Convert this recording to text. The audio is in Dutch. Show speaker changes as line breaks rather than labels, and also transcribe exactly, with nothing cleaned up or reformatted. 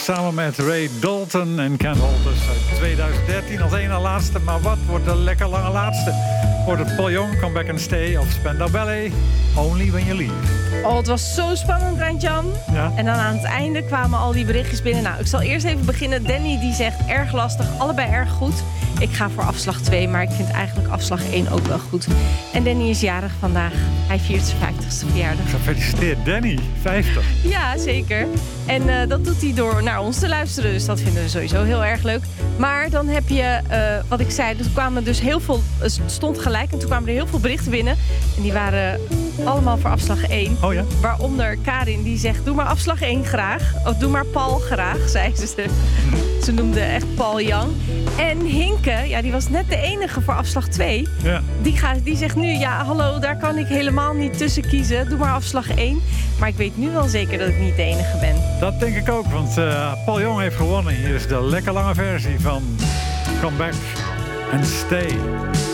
Samen met Ray Dalton en Ken Holtes uit tweeduizend dertien als één na laatste. Maar wat wordt de lekker lange laatste? Wordt het Paul Young, Come Back and Stay of Spandau Ballet, Only When You Leave?
Oh, het was zo spannend, Rijn-Jan.
Ja.
En dan aan het einde kwamen al die berichtjes binnen. Nou, ik zal eerst even beginnen. Danny die zegt erg lastig, allebei erg goed. Ik ga voor afslag twee, maar ik vind eigenlijk afslag één ook wel goed. En Danny is jarig vandaag. Hij viert zijn vijftigste verjaardag.
Gefeliciteerd, Danny. vijftig.
Ja, zeker. En uh, dat doet hij door naar ons te luisteren. Dus dat vinden we sowieso heel erg leuk. Maar dan heb je, uh, wat ik zei, er kwamen dus heel veel, het stond gelijk. En toen kwamen er heel veel berichten binnen. En die waren allemaal voor afslag één.
Oh ja?
Waaronder Karin die zegt, doe maar afslag één graag. Of doe maar Paul graag, zei ze. Ze noemde echt Paul Young. En Hinke, ja, die was net de enige voor afslag twee.
Ja.
Die, gaat, die zegt nu, ja, hallo, daar kan ik helemaal niet tussen kiezen. Doe maar afslag één. Maar ik weet nu wel zeker dat ik niet de enige ben.
Dat denk ik ook, want uh, Paul Young heeft gewonnen. Hier is de lekker lange versie van Come Back and Stay.